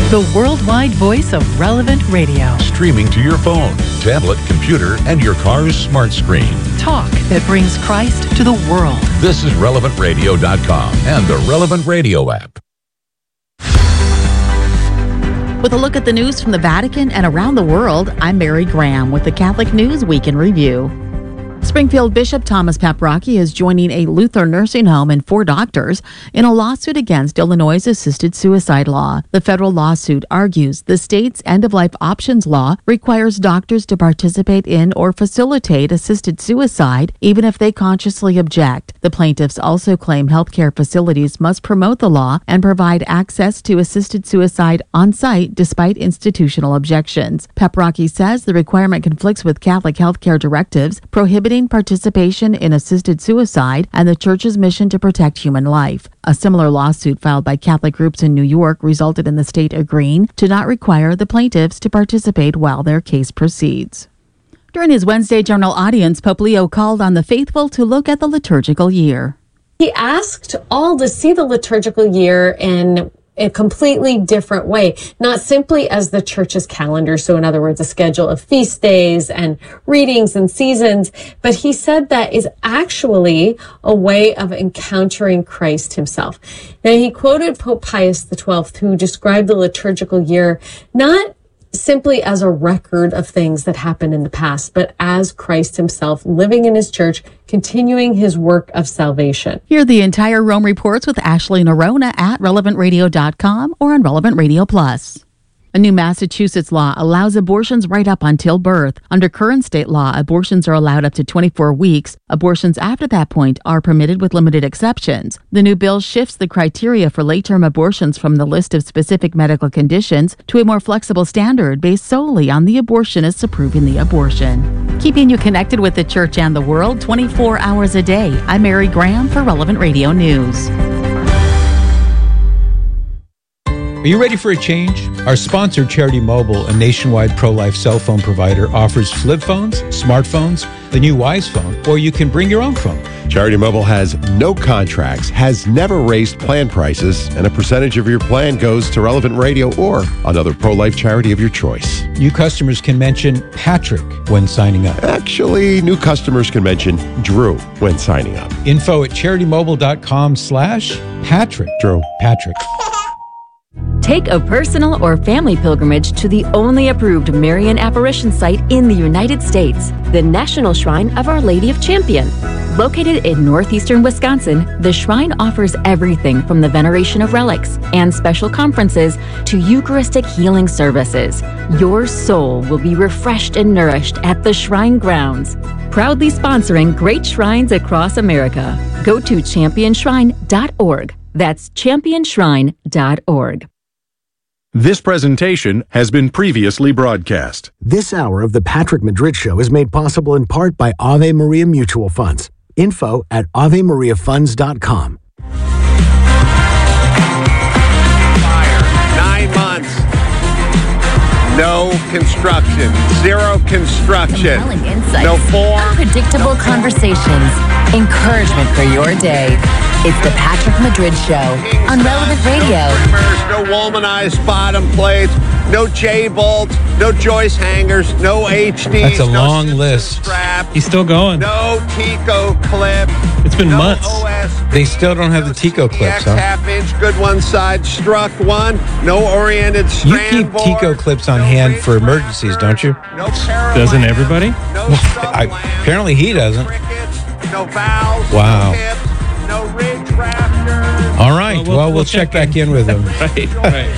the worldwide voice of Relevant Radio. Streaming to your phone, tablet, computer, and your car's smart screen. Talk that brings Christ to the world. This is RelevantRadio.com and the Relevant Radio app. With a look at the news from the Vatican and around the world, I'm Mary Graham with the Catholic News Week in Review. Springfield Bishop Thomas Paprocki is joining a Lutheran nursing home and 4 doctors in a lawsuit against Illinois' assisted suicide law. The federal lawsuit argues the state's end-of-life options law requires doctors to participate in or facilitate assisted suicide, even if they consciously object. The plaintiffs also claim healthcare facilities must promote the law and provide access to assisted suicide on site despite institutional objections. Paprocki says the requirement conflicts with Catholic healthcare directives prohibiting participation in assisted suicide and the Church's mission to protect human life. A similar lawsuit filed by Catholic groups in New York resulted in the state agreeing to not require the plaintiffs to participate while their case proceeds. During his Wednesday general audience, Pope Leo called on the faithful to look at the liturgical year. He asked all to see the liturgical year in a completely different way, not simply as the Church's calendar, so in other words, a schedule of feast days and readings and seasons, but he said that is actually a way of encountering Christ himself. Now, he quoted Pope Pius XII, who described the liturgical year not simply as a record of things that happened in the past, but as Christ himself living in his church, continuing his work of salvation. Hear the entire Rome Reports with Ashley Nerona at relevantradio.com or on Relevant Radio Plus. A new Massachusetts law allows abortions right up until birth. Under current state law, abortions are allowed up to 24 weeks. Abortions after that point are permitted with limited exceptions. The new bill shifts the criteria for late-term abortions from the list of specific medical conditions to a more flexible standard based solely on the abortionist's approving the abortion. Keeping you connected with the church and the world 24 hours a day. I'm Mary Graham for Relevant Radio News. Are you ready for a change? Our sponsor, Charity Mobile, a nationwide pro-life cell phone provider, offers flip phones, smartphones, the new Wise phone, or you can bring your own phone. Charity Mobile has no contracts, has never raised plan prices, and a percentage of your plan goes to Relevant Radio or another pro-life charity of your choice. New customers can mention Patrick when signing up. Actually, new customers can mention Drew when signing up. Info at CharityMobile.com/Patrick. Drew. Patrick. Take a personal or family pilgrimage to the only approved Marian apparition site in the United States, the National Shrine of Our Lady of Champion. Located in northeastern Wisconsin, the shrine offers everything from the veneration of relics and special conferences to Eucharistic healing services. Your soul will be refreshed and nourished at the shrine grounds. Proudly sponsoring great shrines across America. Go to championshrine.org. That's championshrine.org. This presentation has been previously broadcast. This hour of the Patrick Madrid Show is made possible in part by Ave Maria Mutual Funds. Info at AveMariaFunds.com. Fire. 9 months. No construction. Zero construction. Compelling insights. No form. Unpredictable conversations. Encouragement for your day. It's the Patrick Madrid Show on Relevant Radio. No womanized bottom plates. No J-bolts. No Joyce hangers. No HDs. That's a long list. Strap, He's still going. no Tico clip. It's been months. OSB, They still don't have the Tico clips, huh? half-inch, good one side, struck one. No oriented You strand keep board, Tico clips on no hand ridge for wrap, emergencies, don't you? No parallel, Doesn't everybody? No Apparently he doesn't. crickets, no valves, Wow. no hips, no ridge rafters. All right. Well, we'll check back in with him. Right.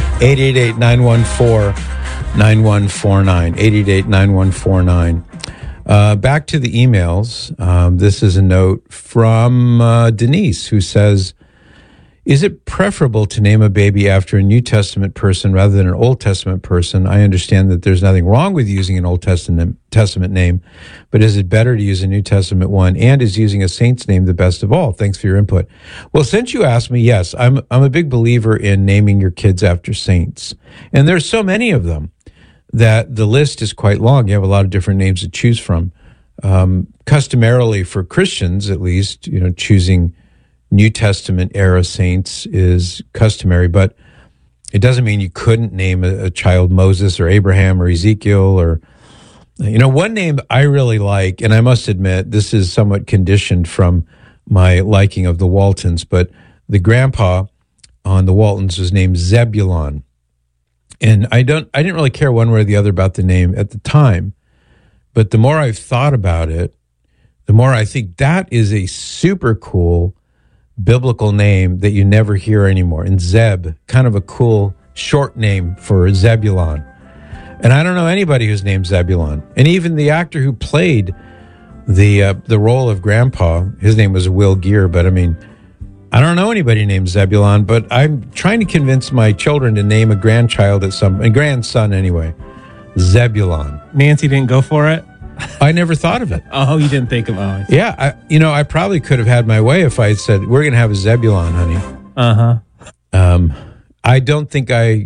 888-914-9149. 888-9149. Back to the emails. This is a note from Denise, who says, is it preferable to name a baby after a New Testament person rather than an Old Testament person? I understand that there's nothing wrong with using an Old Testament name, but is it better to use a New Testament one? And is using a saint's name the best of all? Thanks for your input. Well, since you asked me, yes, I'm a big believer in naming your kids after saints. And there's so many of them that the list is quite long. You have a lot of different names to choose from. Customarily for Christians, at least, choosing New Testament era saints is customary, but It doesn't mean you couldn't name a child Moses or Abraham or Ezekiel or, one name I really like, and I must admit this is somewhat conditioned from my liking of the Waltons, but the grandpa on the Waltons was named Zebulon. And I didn't really care one way or the other about the name at the time, but the more I've thought about it, the more I think that is a super cool biblical name that you never hear anymore. And Zeb, kind of a cool short name for Zebulon. And I don't know anybody who's named Zebulon. And even the actor who played the role of Grandpa, his name was Will Geer, but I don't know anybody named Zebulon, but I'm trying to convince my children to name a grandchild a grandson anyway, Zebulon. Nancy didn't go for it? I never thought of it. Oh, you didn't think of it? Yeah, I probably could have had my way if I had said, we're going to have a Zebulon, honey. Uh-huh. I don't think I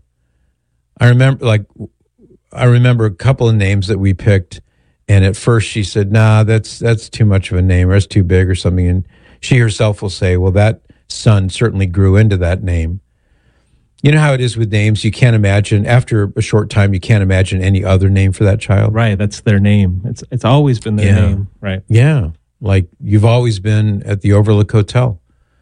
remember a couple of names that we picked, and at first she said, nah, that's too much of a name, or that's too big or something, and she herself will say, well, that son certainly grew into that name. You know how it is with names. You can't imagine, after a short time, you can't imagine any other name for that child. Right, that's their name. It's always been their name, right? Yeah, like you've always been at the Overlook Hotel.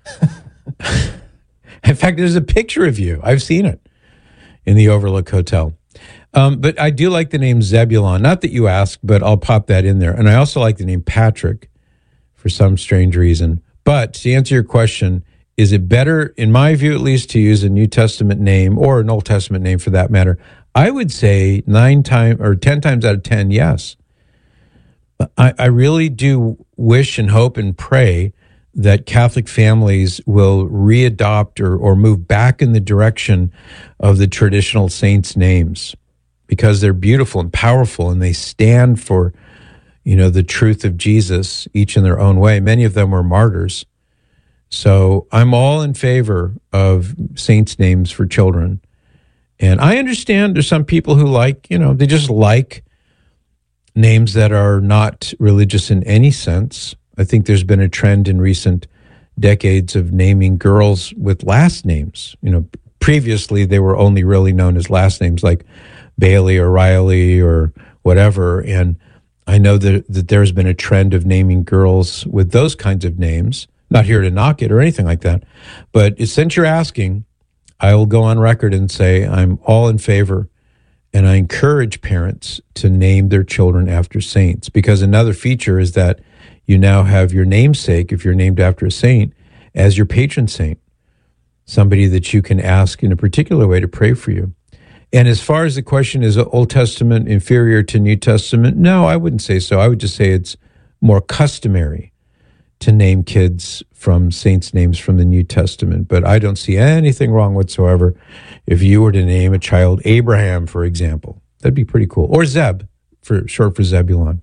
In fact, there's a picture of you. I've seen it in the Overlook Hotel. But I do like the name Zebulon. Not that you asked, but I'll pop that in there. And I also like the name Patrick for some strange reason. But to answer your question, is it better, in my view at least, to use a New Testament name or an Old Testament name for that matter? I would say 10 times out of 10, yes. I really do wish and hope and pray that Catholic families will readopt or move back in the direction of the traditional saints' names, because they're beautiful and powerful and they stand for, the truth of Jesus, each in their own way. Many of them were martyrs. So I'm all in favor of saints' names for children. And I understand there's some people who like, they just like names that are not religious in any sense. I think there's been a trend in recent decades of naming girls with last names. Previously they were only really known as last names like Bailey or Riley or whatever. And I know that there's been a trend of naming girls with those kinds of names. Not here to knock it or anything like that. But since you're asking, I will go on record and say I'm all in favor, and I encourage parents to name their children after saints, because another feature is that you now have your namesake, if you're named after a saint, as your patron saint, somebody that you can ask in a particular way to pray for you. And as far as the question, is Old Testament inferior to New Testament? No, I wouldn't say so. I would just say it's more customary to name kids from saints' names from the New Testament. But I don't see anything wrong whatsoever if you were to name a child Abraham, for example. That'd be pretty cool. Or Zeb, for short for Zebulon.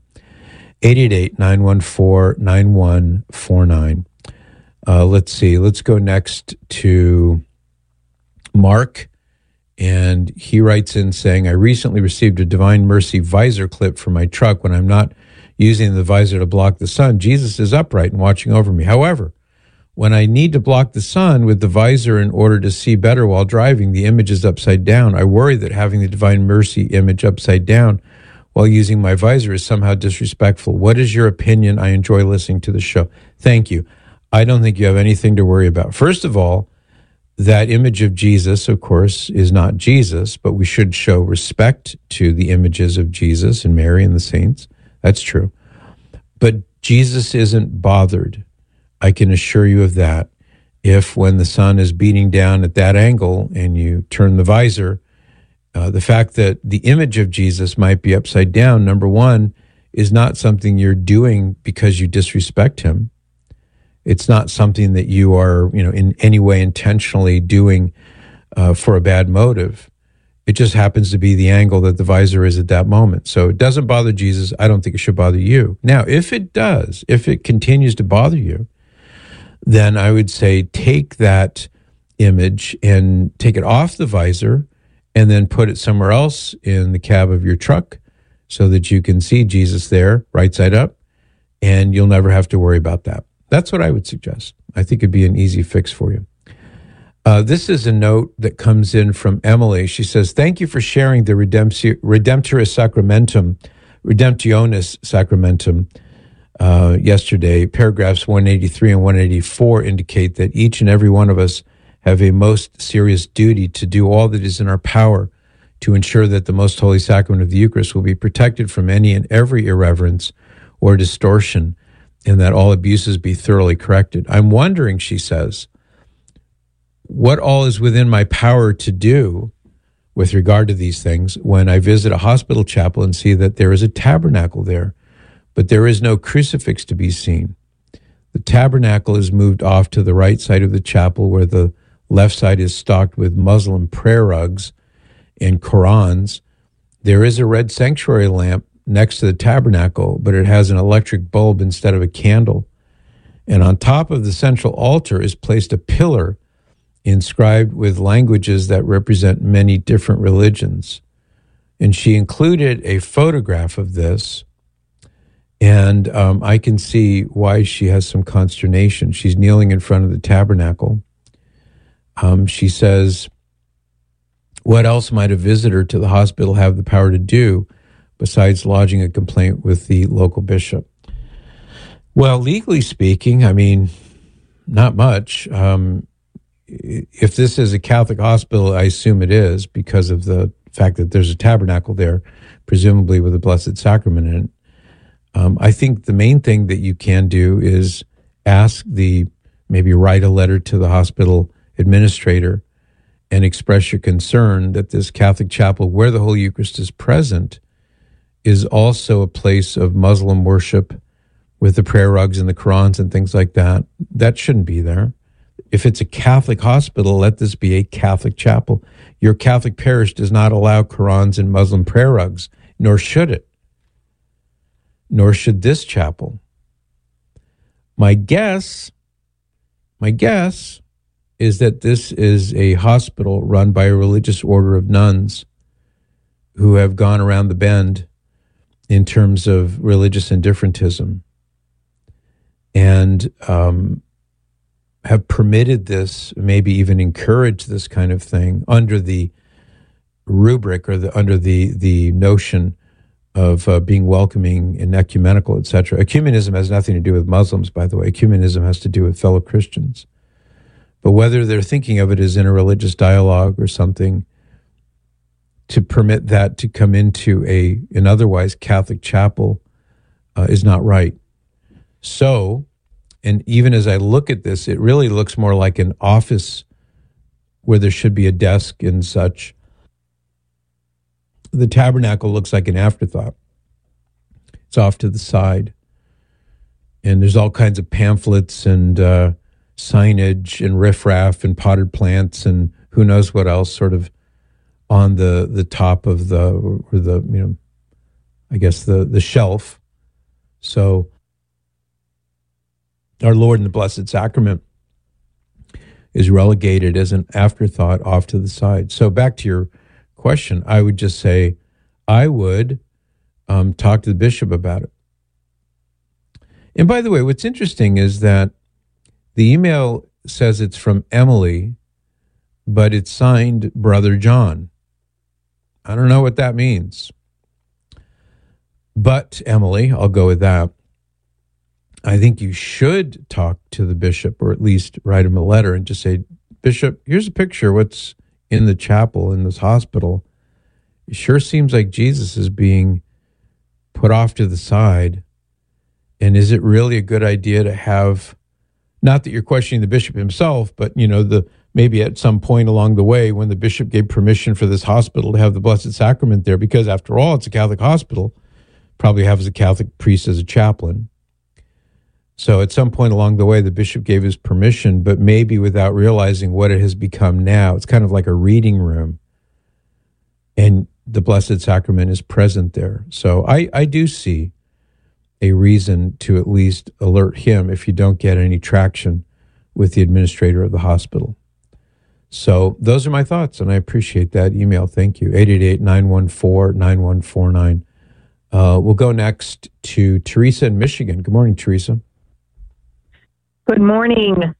888-914-9149. Let's see. Let's go next to Mark. And he writes in saying, I recently received a Divine Mercy visor clip for my truck. When I'm not using the visor to block the sun, Jesus is upright and watching over me. However, when I need to block the sun with the visor in order to see better while driving, the image is upside down. I worry that having the Divine Mercy image upside down while using my visor is somehow disrespectful. What is your opinion? I enjoy listening to the show. Thank you. I don't think you have anything to worry about. First of all, that image of Jesus, of course, is not Jesus, but we should show respect to the images of Jesus and Mary and the saints. That's true. But Jesus isn't bothered, I can assure you of that, if when the sun is beating down at that angle and you turn the visor, the fact that the image of Jesus might be upside down, number one, is not something you're doing because you disrespect him. It's not something that you are, in any way intentionally doing for a bad motive. It just happens to be the angle that the visor is at that moment. So it doesn't bother Jesus. I don't think it should bother you. Now, if it does, if it continues to bother you, then I would say take that image and take it off the visor and then put it somewhere else in the cab of your truck so that you can see Jesus there, right side up, and you'll never have to worry about that. That's what I would suggest. I think it'd be an easy fix for you. This is a note that comes in from Emily. She says, thank you for sharing the Redemptionis Sacramentum yesterday. Paragraphs 183 and 184 indicate that each and every one of us have a most serious duty to do all that is in our power to ensure that the most holy sacrament of the Eucharist will be protected from any and every irreverence or distortion, and that all abuses be thoroughly corrected. I'm wondering, she says, what all is within my power to do with regard to these things when I visit a hospital chapel and see that there is a tabernacle there, but there is no crucifix to be seen. The tabernacle is moved off to the right side of the chapel, where the left side is stocked with Muslim prayer rugs and Qurans. There is a red sanctuary lamp next to the tabernacle, but it has an electric bulb instead of a candle. And on top of the central altar is placed a pillar inscribed with languages that represent many different religions. And she included a photograph of this, and I can see why she has some consternation. She's kneeling in front of the tabernacle. She says, what else might a visitor to the hospital have the power to do besides lodging a complaint with the local bishop? Well, legally speaking, I mean, not much. If this is a Catholic hospital, I assume it is because of the fact that there's a tabernacle there, presumably with the Blessed Sacrament in it. I think the main thing that you can do is maybe write a letter to the hospital administrator and express your concern that this Catholic chapel where the Holy Eucharist is present is also a place of Muslim worship with the prayer rugs and the Qurans and things like that. That shouldn't be there. If it's a Catholic hospital, let this be a Catholic chapel. Your Catholic parish does not allow Qurans and Muslim prayer rugs, nor should it. Nor should this chapel. My guess is that this is a hospital run by a religious order of nuns who have gone around the bend in terms of religious indifferentism and have permitted this, maybe even encouraged this kind of thing under the rubric or under the notion of being welcoming and ecumenical, etc. Ecumenism has nothing to do with Muslims, by the way. Ecumenism has to do with fellow Christians. But whether they're thinking of it as in a religious dialogue or something, to permit that to come into an otherwise Catholic chapel is not right. So, and even as I look at this, it really looks more like an office where there should be a desk and such. The tabernacle looks like an afterthought. It's off to the side. And there's all kinds of pamphlets and signage and riffraff and potted plants and who knows what else sort of on the top of the shelf. So our Lord in the Blessed Sacrament is relegated as an afterthought off to the side. So back to your question, I would just say I would talk to the bishop about it. And by the way, what's interesting is that the email says it's from Emily, but it's signed Brother John. I don't know what that means. But Emily, I'll go with that. I think you should talk to the bishop, or at least write him a letter and just say, Bishop, here's a picture of what's in the chapel in this hospital. It sure seems like Jesus is being put off to the side. And is it really a good idea to have, not that you're questioning the bishop himself, but, maybe at some point along the way when the bishop gave permission for this hospital to have the Blessed Sacrament there, because after all, it's a Catholic hospital, probably have a Catholic priest as a chaplain. So at some point along the way, the bishop gave his permission, but maybe without realizing what it has become now. It's kind of like a reading room, and the Blessed Sacrament is present there. So I do see a reason to at least alert him if you don't get any traction with the administrator of the hospital. So those are my thoughts, and I appreciate that email. Thank you. 888-914-9149. We'll go next to Teresa in Michigan. Good morning, Teresa. Good morning.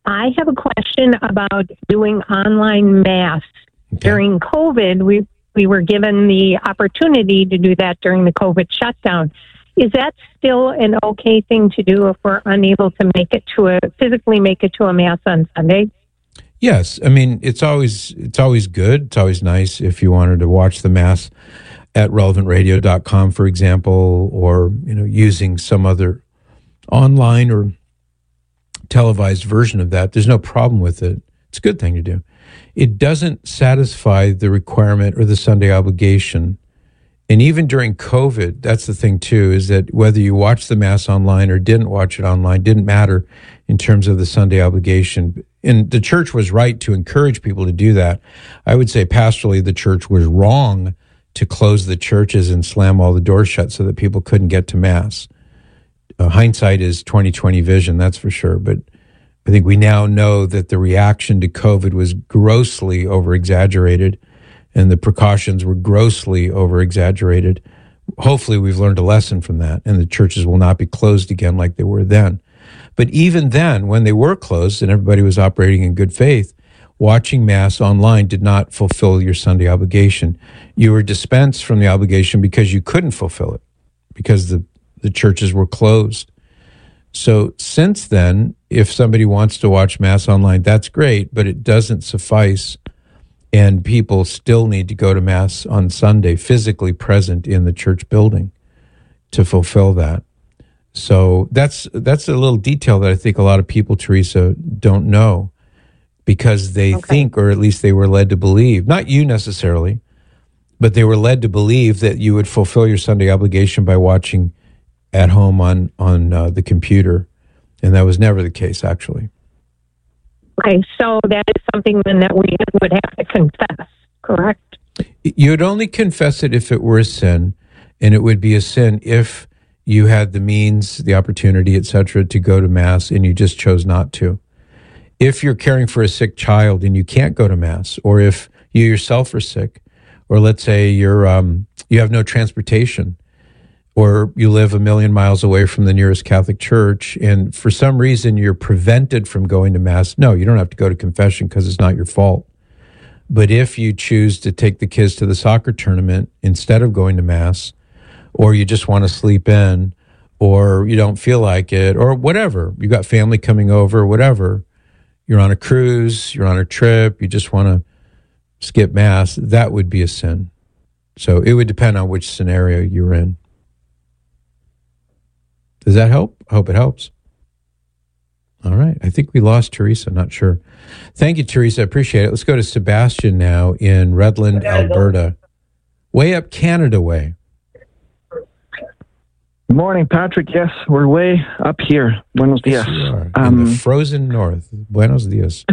I have a question about doing online mass. During COVID, we were given the opportunity to do that during the COVID shutdown. Is that still an okay thing to do if we're unable to physically make it to a mass on Sunday? Yes, I mean it's always good. It's always nice if you wanted to watch the mass at relevantradio.com, for example, or using some other online or televised version of that. There's no problem with it. It's a good thing to do. It doesn't satisfy the requirement or the Sunday obligation. And even during COVID, that's the thing too, is that whether you watched the mass online or didn't watch it online didn't matter in terms of the Sunday obligation. And the church was right to encourage people to do that. I would say pastorally, the church was wrong to close the churches and slam all the doors shut so that people couldn't get to mass. Hindsight is 20/20 vision, that's for sure. But I think we now know that the reaction to COVID was grossly over-exaggerated and the precautions were grossly over-exaggerated. Hopefully we've learned a lesson from that and the churches will not be closed again like they were then. But even then, when they were closed and everybody was operating in good faith, watching Mass online did not fulfill your Sunday obligation. You were dispensed from the obligation because you couldn't fulfill it, because the churches were closed. So since then, if somebody wants to watch Mass online, that's great, but it doesn't suffice. And people still need to go to Mass on Sunday, physically present in the church building to fulfill that. So that's a little detail that I think a lot of people, Teresa, don't know, because they think, or at least they were led to believe, not you necessarily, but they were led to believe that you would fulfill your Sunday obligation by watching at home on the computer. And that was never the case, actually. Okay, so that is something then that we would have to confess, correct? You'd only confess it if it were a sin, and it would be a sin if you had the means, the opportunity, etc., to go to Mass and you just chose not to. If you're caring for a sick child and you can't go to Mass, or if you yourself are sick, or let's say you have no transportation, or you live 1,000,000 miles away from the nearest Catholic church, and for some reason you're prevented from going to Mass, no, you don't have to go to confession because it's not your fault. But if you choose to take the kids to the soccer tournament instead of going to Mass, or you just want to sleep in, or you don't feel like it, or whatever, you got family coming over, whatever, you're on a cruise, you're on a trip, you just want to skip Mass, that would be a sin. So it would depend on which scenario you're in. Does that help? I hope it helps. All right. I think we lost Teresa. Not sure. Thank you, Teresa. I appreciate it. Let's go to Sebastian now in Redland, Alberta. Way up Canada way. Good morning, Patrick. Yes, we're way up here. Buenos dias. In the frozen north. Buenos dias.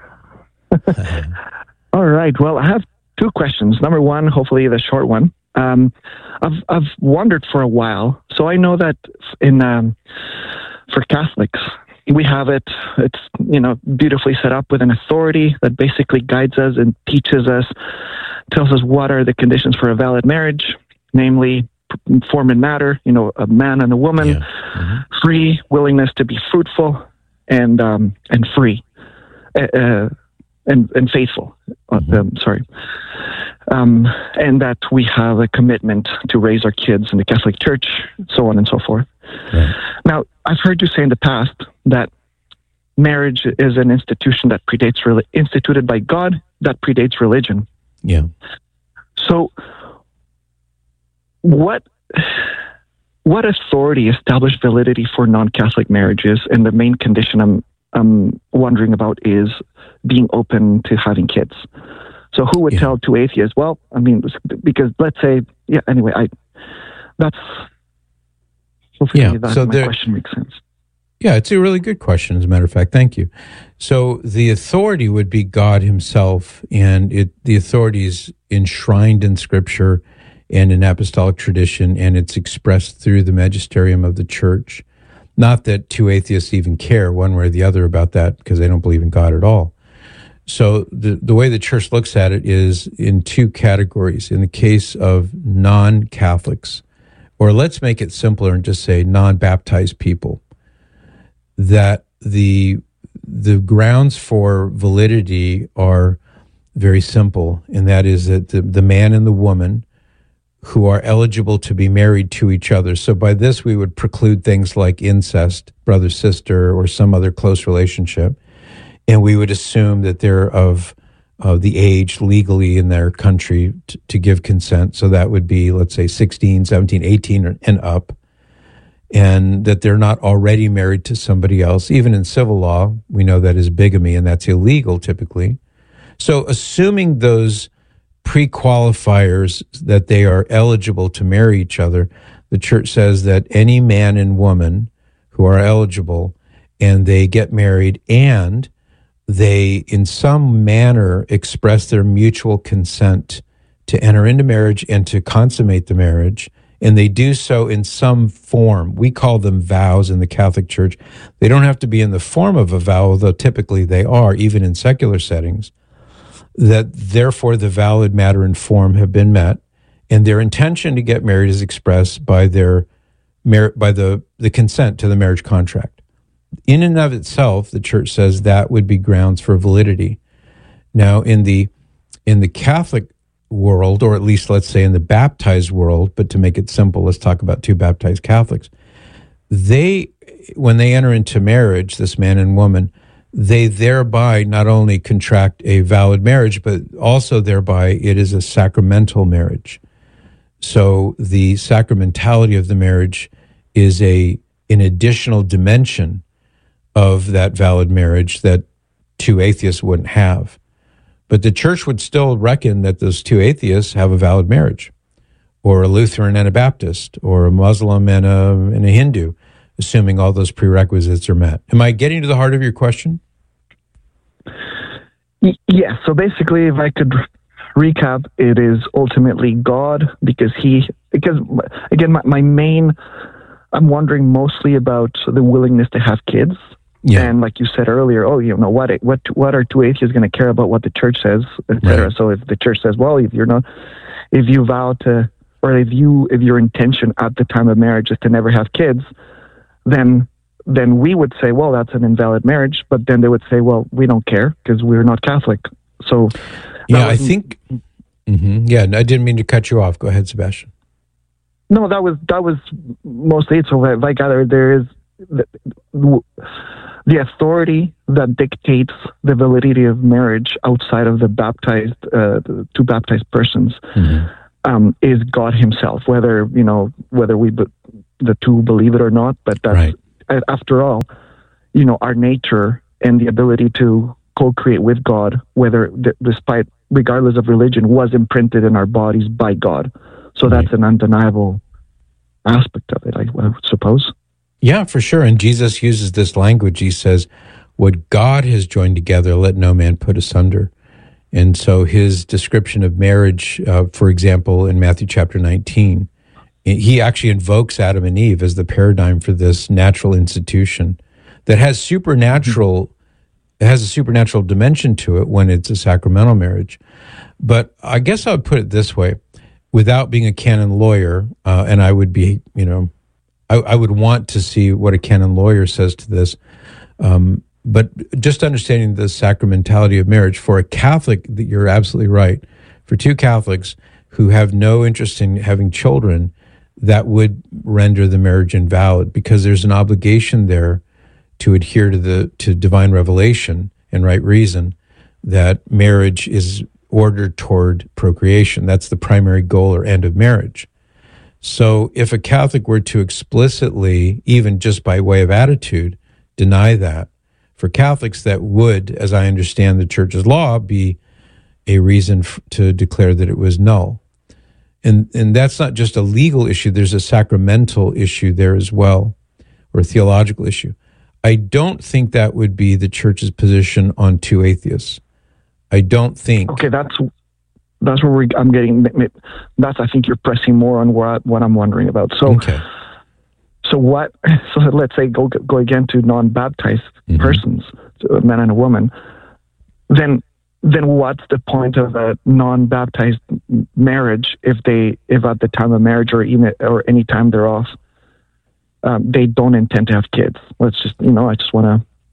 All right. Well, I have two questions. Number one, hopefully the short one. I've wondered for a while. So I know that for Catholics, we have it's beautifully set up with an authority that basically guides us and teaches us, tells us what are the conditions for a valid marriage, namely form and matter, a man and a woman, free, willingness to be fruitful, and free, and faithful. And that we have a commitment to raise our kids in the Catholic Church, so on and so forth. Right. Now, I've heard you say in the past that marriage is an institution that instituted by God, that predates religion. Yeah. So, what authority established validity for non-Catholic marriages? And the main condition I'm wondering about is being open to having kids. So who would tell two atheists? Well, I mean, because let's say, that's hopefully that my question makes sense. Yeah, it's a really good question, as a matter of fact. Thank you. So the authority would be God himself, and the authority is enshrined in Scripture and in apostolic tradition, and it's expressed through the magisterium of the Church. Not that two atheists even care one way or the other about that, because they don't believe in God at all. So the way the Church looks at it is in two categories. In the case of non-Catholics, or let's make it simpler and just say non-baptized people, that the the grounds for validity are very simple, and that is that the man and the woman who are eligible to be married to each other. So by this, we would preclude things like incest, brother-sister, or some other close relationship. And we would assume that they're of the age legally in their country to give consent. So that would be, let's say, 16, 17, 18 and up. And that they're not already married to somebody else. Even in civil law, we know that is bigamy, and that's illegal typically. So assuming those pre-qualifiers that they are eligible to marry each other, the church says that any man and woman who are eligible and they get married and they in some manner express their mutual consent to enter into marriage and to consummate the marriage, and they do so in some form. We call them vows in the Catholic Church. They don't have to be in the form of a vow, although typically they are, even in secular settings, that therefore the valid matter and form have been met, and their intention to get married is expressed by the consent to the marriage contract. In and of itself, the church says that would be grounds for validity. Now, in the Catholic world, or at least let's say in the baptized world, but to make it simple, let's talk about two baptized Catholics. When they enter into marriage, this man and woman, they thereby not only contract a valid marriage, but also thereby it is a sacramental marriage. So the sacramentality of the marriage is an additional dimension of that valid marriage that two atheists wouldn't have. But the church would still reckon that those two atheists have a valid marriage, or a Lutheran and a Baptist, or a Muslim and a Hindu, assuming all those prerequisites are met. Am I getting to the heart of your question? Yes. So basically, if I could recap, it is ultimately God, because again, I'm wondering mostly about the willingness to have kids. Yeah. And like you said earlier, what are two atheists going to care about what the church says, etc. Right. So if the church says, well, if you vow to, or if your intention at the time of marriage is to never have kids, then we would say, well, that's an invalid marriage. But then they would say, well, we don't care because we're not Catholic. So yeah, I think. Mm-hmm. Yeah, I didn't mean to cut you off. Go ahead, Sebastian. No, that was mostly it. So I gather there is the authority that dictates the validity of marriage outside of the two baptized persons, is God Himself. Whether the two believe it or not, but that's right. After all, our nature and the ability to co-create with God, regardless of religion, was imprinted in our bodies by God. So that's an undeniable aspect of it, I would suppose. Yeah, for sure. And Jesus uses this language. He says, what God has joined together, let no man put asunder. And so his description of marriage, for example, in Matthew chapter 19, he actually invokes Adam and Eve as the paradigm for this natural institution that has a supernatural dimension to it when it's a sacramental marriage. But I guess I would put it this way, without being a canon lawyer, and I would be, I would want to see what a canon lawyer says to this. But just understanding the sacramentality of marriage for a Catholic, you're absolutely right. For two Catholics who have no interest in having children, that would render the marriage invalid, because there's an obligation there to adhere to divine revelation and right reason, that marriage is ordered toward procreation. That's the primary goal or end of marriage. So if a Catholic were to explicitly, even just by way of attitude, deny that, for Catholics that would, as I understand the Church's law, be a reason to declare that it was null. And that's not just a legal issue, there's a sacramental issue there as well, or a theological issue. I don't think that would be the Church's position on two atheists. I don't think. Okay, that's where I'm getting. I think you're pressing more on what I'm wondering about. So, okay. So let's say go again to non-baptized persons, so a man and a woman. Then what's the point of a non-baptized marriage if at the time of marriage or any time thereof they don't intend to have kids? Let's just I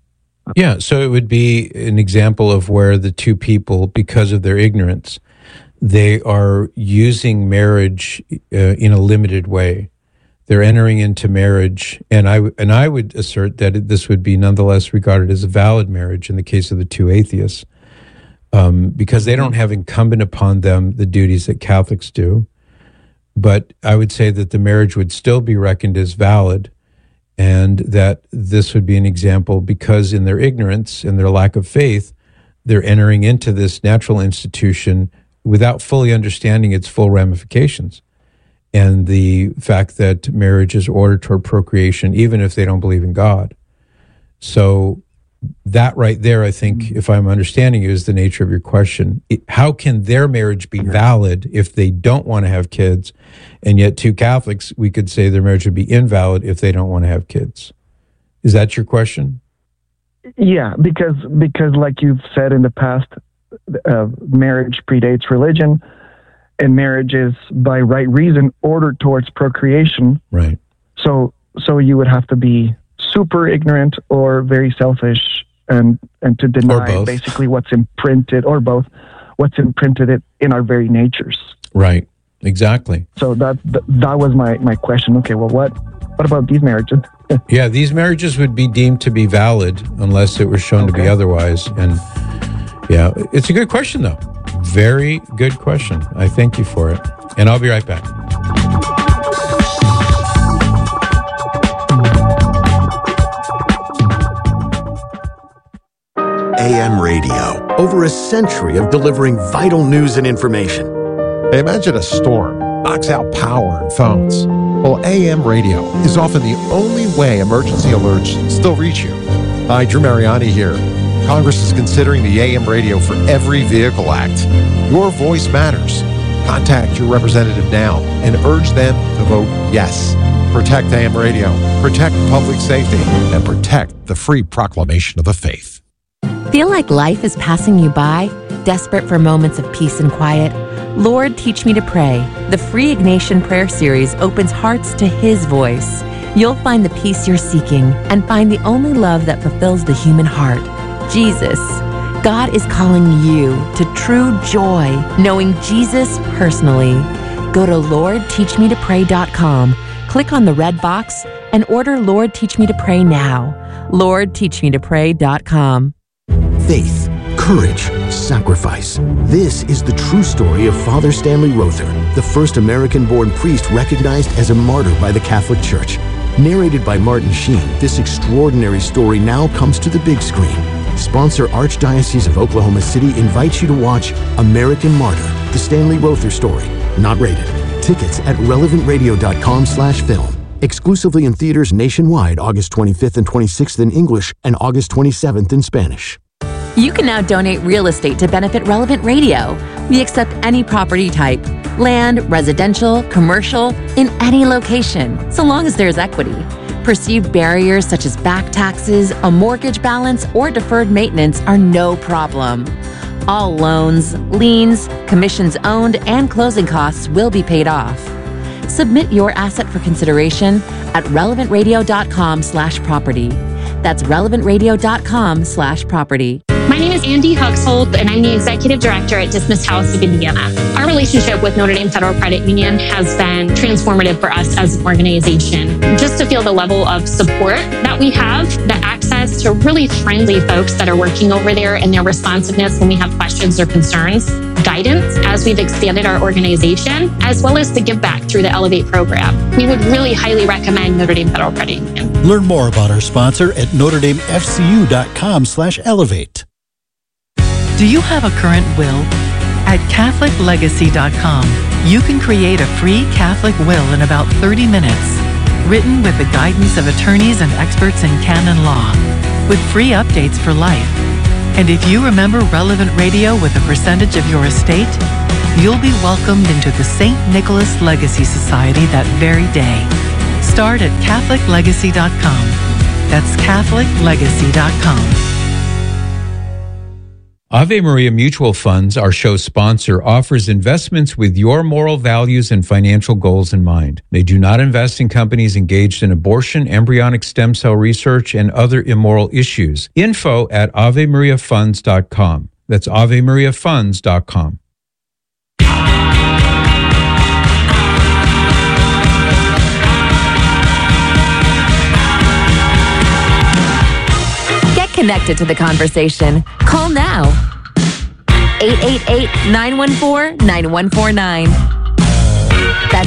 Yeah, so it would be an example of where the two people, because of their ignorance, they are using marriage in a limited way. They're entering into marriage, and I would assert that this would be nonetheless regarded as a valid marriage in the case of the two atheists, because they don't have incumbent upon them the duties that Catholics do. But I would say that the marriage would still be reckoned as valid, and that this would be an example because in their ignorance and their lack of faith, they're entering into this natural institution without fully understanding its full ramifications. And the fact that marriage is ordered toward procreation, even if they don't believe in God. So that right there, I think, if I'm understanding you, is the nature of your question. How can their marriage be valid if they don't want to have kids? And yet two Catholics, we could say their marriage would be invalid if they don't want to have kids. Is that your question? Yeah, because like you've said in the past, marriage predates religion, and marriage is by right reason ordered towards procreation. Right. So you would have to be super ignorant or very selfish and to deny basically what's imprinted, or both, what's imprinted in our very natures. Right. Exactly. So that was my question. Okay, well, what about these marriages? Yeah, these marriages would be deemed to be valid unless it was shown to be otherwise. And yeah, it's a good question, though. Very good question. I thank you for it. And I'll be right back. AM radio. Over a century of delivering vital news and information. Imagine a storm knocks out power and phones. Well, AM radio is often the only way emergency alerts still reach you. Hi, Drew Mariani here. Congress is considering the AM radio for Every Vehicle Act. Your voice matters. Contact your representative now and urge them to vote yes. Protect AM radio, protect public safety, and protect the free proclamation of the faith. Feel like life is passing you by? Desperate for moments of peace and quiet? Lord, Teach Me to Pray. The free Ignatian Prayer Series opens hearts to His voice. You'll find the peace you're seeking and find the only love that fulfills the human heart. Jesus. God is calling you to true joy, knowing Jesus personally. Go to LordTeachMeToPray.com, click on the red box, and order Lord Teach Me to Pray now. LordTeachMeToPray.com. Faith, courage, sacrifice. This is the true story of Father Stanley Rother, the first American-born priest recognized as a martyr by the Catholic Church. Narrated by Martin Sheen, this extraordinary story now comes to the big screen. Sponsor Archdiocese of Oklahoma City invites you to watch American Martyr, the Stanley Rother story. Not rated. Tickets at relevantradio.com/film. Exclusively in theaters nationwide August 25th and 26th in English and August 27th in Spanish. You can now donate real estate to benefit Relevant Radio. We accept any property type, land, residential, commercial, in any location, so long as there's equity. Perceived barriers such as back taxes, a mortgage balance, or deferred maintenance are no problem. All loans, liens, commissions owned, and closing costs will be paid off. Submit your asset for consideration at relevantradio.com/property. That's relevantradio.com/property. My name is Andy Huxhold, and I'm the Executive Director at Dismissed House of Indiana. Our relationship with Notre Dame Federal Credit Union has been transformative for us as an organization. Just to feel the level of support that we have, the access to really friendly folks that are working over there, and their responsiveness when we have questions or concerns, guidance as we've expanded our organization, as well as the give back through the Elevate program. We would really highly recommend Notre Dame Federal Credit Union. Learn more about our sponsor at NotreDameFCU.com/elevate. Do you have a current will? At CatholicLegacy.com, you can create a free Catholic will in about 30 minutes, written with the guidance of attorneys and experts in canon law, with free updates for life. And if you remember Relevant Radio with a percentage of your estate, you'll be welcomed into the St. Nicholas Legacy Society that very day. Start at CatholicLegacy.com. That's CatholicLegacy.com. Ave Maria Mutual Funds, our show sponsor, offers investments with your moral values and financial goals in mind. They do not invest in companies engaged in abortion, embryonic stem cell research, and other immoral issues. Info at AveMariaFunds.com. That's AveMariaFunds.com. Connected to the conversation. Call now. 888-914-9149. That's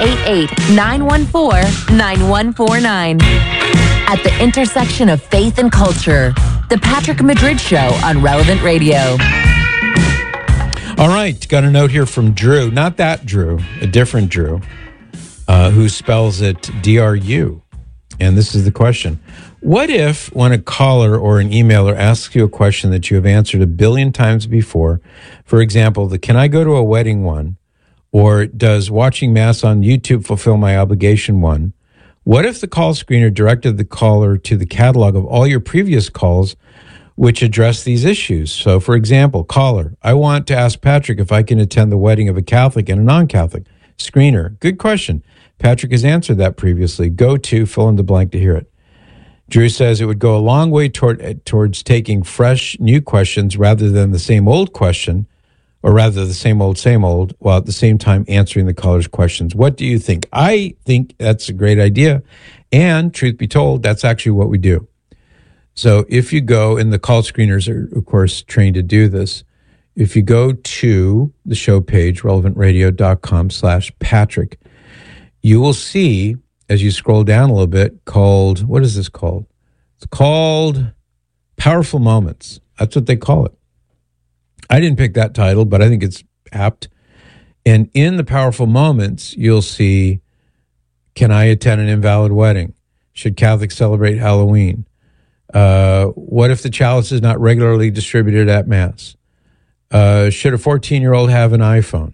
888-914-9149. At the intersection of faith and culture, The Patrick Madrid Show on Relevant Radio. All right, got a note here from Drew. Not that Drew, a different Drew, who spells it D-R-U. And this is the question. What if when a caller or an emailer asks you a question that you have answered 1 billion times before, for example, the can I go to a wedding one, or does watching Mass on YouTube fulfill my obligation one? What if the call screener directed the caller to the catalog of all your previous calls which address these issues? So, for example, caller, I want to ask Patrick if I can attend the wedding of a Catholic and a non-Catholic. Screener, good question. Patrick has answered that previously. Go to fill in the blank to hear it. Drew says it would go a long way towards taking fresh, new questions rather than the same old question, or rather the same old, while at the same time answering the caller's questions. What do you think? I think that's a great idea. And truth be told, that's actually what we do. So if you go, and the call screeners are, of course, trained to do this. If you go to the show page, relevantradio.com/Patrick, you will see, as you scroll down a little bit, called, what is this called? It's called Powerful Moments. That's what they call it. I didn't pick that title, but I think it's apt. And in the Powerful Moments, you'll see, can I attend an invalid wedding? Should Catholics celebrate Halloween? What if the chalice is not regularly distributed at Mass? Should a 14-year-old have an iPhone?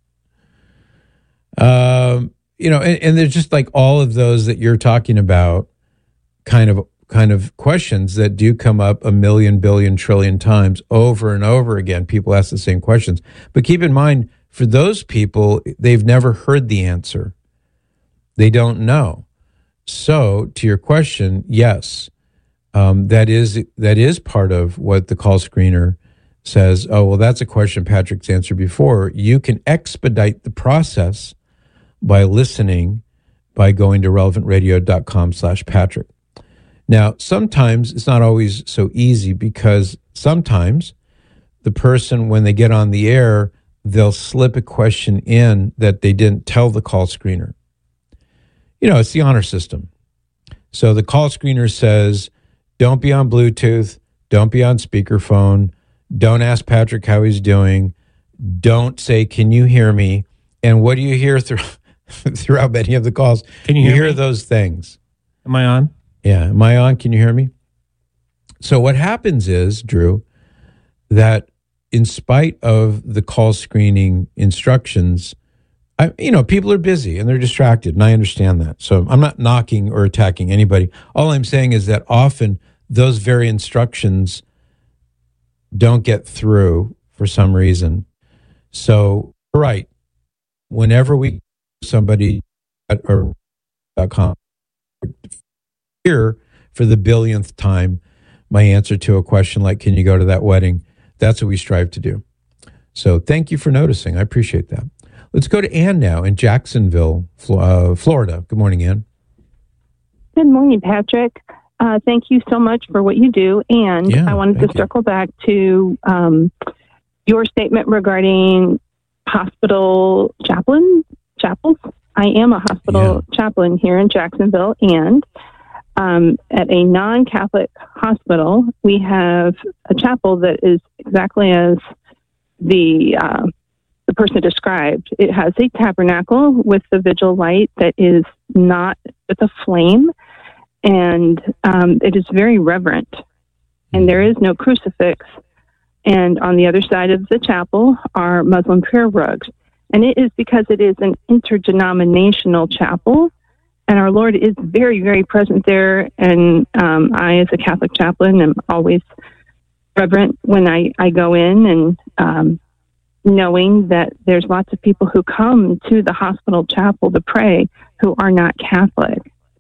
And there's just like all of those that you're talking about kind of questions that do come up 1 million, billion, trillion times over and over again. People ask the same questions. But keep in mind, for those people, they've never heard the answer. They don't know. So to your question, yes, that is part of what the call screener says. Oh, well, that's a question Patrick's answered before. You can expedite the process by listening, by going to relevantradio.com/Patrick. Now, sometimes it's not always so easy, because sometimes the person, when they get on the air, they'll slip a question in that they didn't tell the call screener. It's the honor system. So the call screener says, don't be on Bluetooth, don't be on speakerphone, don't ask Patrick how he's doing, don't say, can you hear me? And what do you hear throughout many of the calls? Can you hear me? Those things? Am I on? Yeah. Am I on? Can you hear me? So what happens is, Drew, that in spite of the call screening instructions, people are busy and they're distracted, and I understand that. So I'm not knocking or attacking anybody. All I'm saying is that often those very instructions don't get through for some reason. So, right, whenever we somebody at .com here for the billionth time, my answer to a question like, can you go to that wedding? That's what we strive to do. So thank you for noticing. I appreciate that. Let's go to Ann now in Jacksonville, Florida. Good morning, Ann. Good morning, Patrick. Thank you so much for what you do. And I wanted to circle back to your statement regarding hospital chapels. I am a hospital chaplain here in Jacksonville, and at a non-Catholic hospital, we have a chapel that is exactly as the person described. It has a tabernacle with the vigil light that is not with a flame, and it is very reverent. And there is no crucifix. And on the other side of the chapel are Muslim prayer rugs. And it is because it is an interdenominational chapel, and our Lord is very, very present there. And I, as a Catholic chaplain, am always reverent when I go in, and knowing that there's lots of people who come to the hospital chapel to pray who are not Catholic.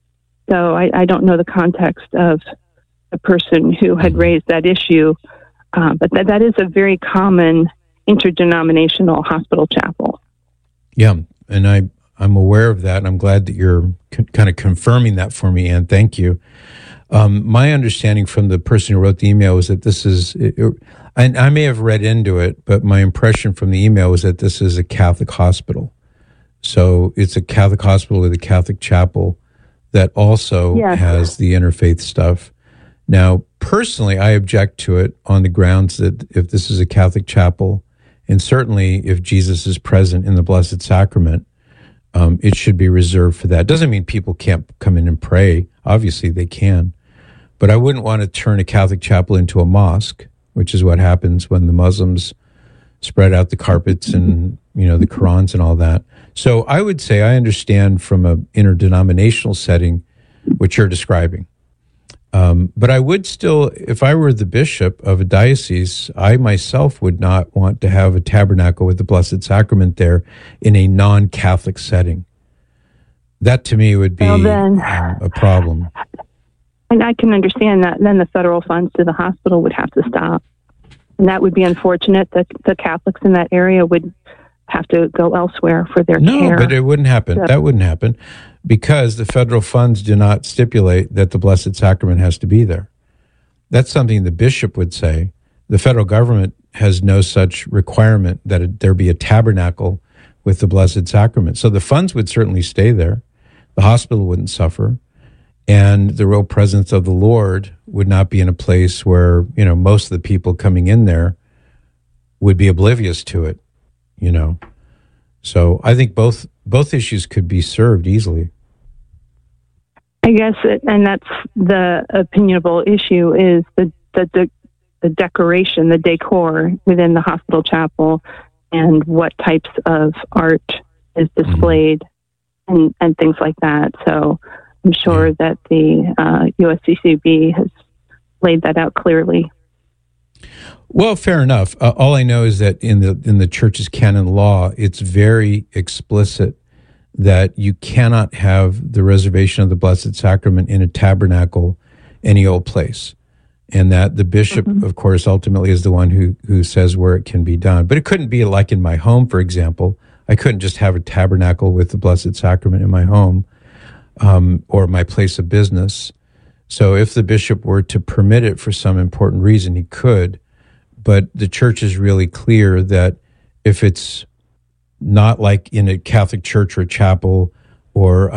So I don't know the context of the person who had raised that issue, but that is a very common interdenominational hospital chapel. Yeah, and I'm aware of that, and I'm glad that you're kind of confirming that for me, Ann. Thank you. My understanding from the person who wrote the email was that this is, and I may have read into it, but my impression from the email was that this is a Catholic hospital. So it's a Catholic hospital with a Catholic chapel that also has the interfaith stuff. Now, personally, I object to it on the grounds that if this is a Catholic chapel, and certainly if Jesus is present in the Blessed Sacrament, it should be reserved for that. Doesn't mean people can't come in and pray. Obviously, they can. But I wouldn't want to turn a Catholic chapel into a mosque, which is what happens when the Muslims spread out the carpets and, the Qurans and all that. So I would say I understand from an interdenominational setting what you're describing. But I would still, if I were the bishop of a diocese, I myself would not want to have a tabernacle with the Blessed Sacrament there in a non-Catholic setting. That to me would be a problem. And I can understand that. Then the federal funds to the hospital would have to stop. And that would be unfortunate that the Catholics in that area would have to go elsewhere for their care. No, but it wouldn't happen. That wouldn't happen because the federal funds do not stipulate that the Blessed Sacrament has to be there. That's something the bishop would say. The federal government has no such requirement that there be a tabernacle with the Blessed Sacrament. So the funds would certainly stay there. The hospital wouldn't suffer. And the real presence of the Lord would not be in a place where, most of the people coming in there would be oblivious to it, So I think both issues could be served easily. I guess, and that's the opinionable issue, is the decoration, the decor within the hospital chapel, and what types of art is displayed, and things like that. So I'm sure that the USCCB has laid that out clearly. Well, fair enough. All I know is that in the church's canon law, it's very explicit that you cannot have the reservation of the Blessed Sacrament in a tabernacle any old place. And that the bishop, of course, ultimately is the one who says where it can be done. But it couldn't be like in my home, for example. I couldn't just have a tabernacle with the Blessed Sacrament in my home or my place of business. So if the bishop were to permit it for some important reason, he could. But the church is really clear that if it's not like in a Catholic church or a chapel or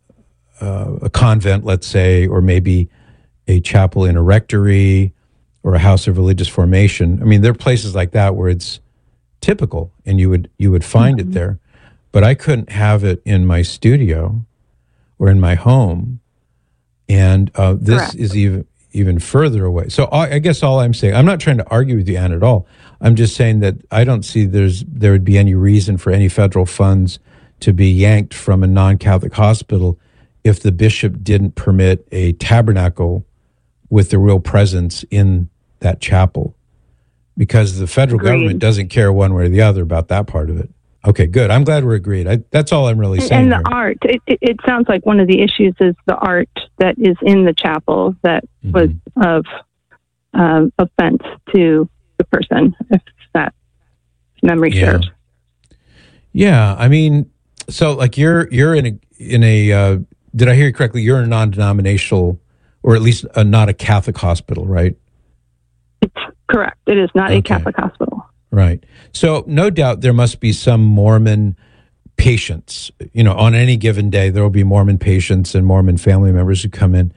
a convent, let's say, or maybe a chapel in a rectory or a house of religious formation. I mean, there are places like that where it's typical and you would find it there. But I couldn't have it in my studio or in my home. And this is even further away. So I guess all I'm saying, I'm not trying to argue with you, Ann, at all. I'm just saying that I don't see there would be any reason for any federal funds to be yanked from a non-Catholic hospital if the bishop didn't permit a tabernacle with the real presence in that chapel. Because the federal government doesn't care one way or the other about that part of it. Okay, good. I'm glad we're agreed. That's all I'm really saying. And the art, it sounds like one of the issues is the art that is in the chapel that was of offense to the person, if that memory serves. Yeah, I mean, so like you're in a did I hear you correctly? You're in a non-denominational, or at least not a Catholic hospital, right? It's correct. It is not a Catholic hospital. Right. So no doubt there must be some Mormon patients. On any given day, there will be Mormon patients and Mormon family members who come in.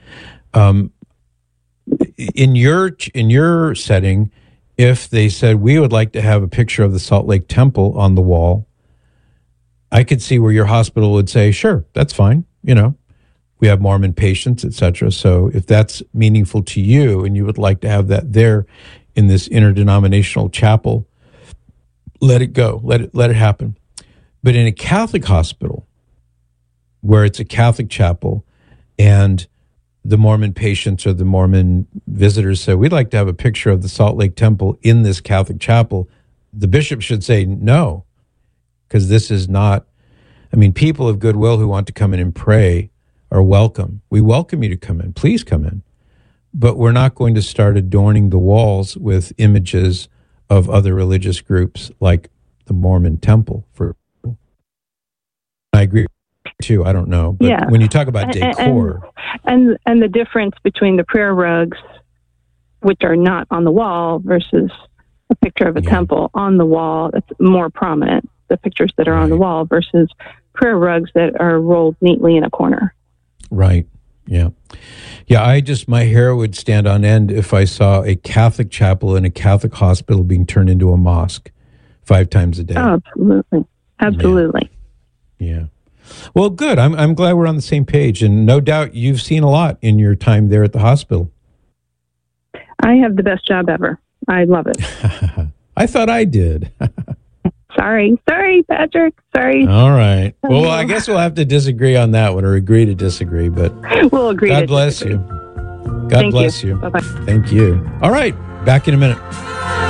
In your setting, if they said, we would like to have a picture of the Salt Lake Temple on the wall, I could see where your hospital would say, sure, that's fine. We have Mormon patients, etc. So if that's meaningful to you and you would like to have that there in this interdenominational chapel, let it go. Let it happen. But in a Catholic hospital, where it's a Catholic chapel, and the Mormon patients or the Mormon visitors say, we'd like to have a picture of the Salt Lake Temple in this Catholic chapel, the bishop should say no, because this is not, I mean, people of goodwill who want to come in and pray are welcome. We welcome you to come in. Please come in. But we're not going to start adorning the walls with images of other religious groups like the Mormon Temple. I agree too. I don't know. But when you talk about decor. And the difference between the prayer rugs, which are not on the wall, versus a picture of a temple on the wall, that's more prominent. The pictures that are on the wall versus prayer rugs that are rolled neatly in a corner. Right. Yeah. Yeah. My hair would stand on end if I saw a Catholic chapel in a Catholic hospital being turned into a mosque 5 times a day. Oh, absolutely. Absolutely. Yeah. Well, good. I'm glad we're on the same page. And no doubt you've seen a lot in your time there at the hospital. I have the best job ever. I love it. I thought I did. Sorry, Patrick. Sorry. All right. Well, I guess we'll have to disagree on that one, or agree to disagree. But we'll agree. God bless you. God bless you. Bye-bye. Thank you. All right. Back in a minute.